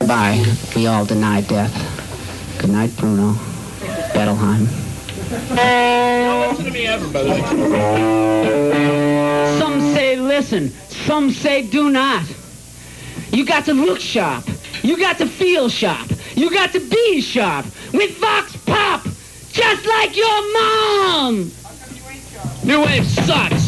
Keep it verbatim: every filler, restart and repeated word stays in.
Goodbye. We all deny death. Good night, Bruno. Bettelheim. Don't listen to me ever, by the way. Some say listen. Some say do not. You got to look sharp. You got to feel sharp. You got to be sharp. With Vox Pop. Just like your mom. New Wave sucks.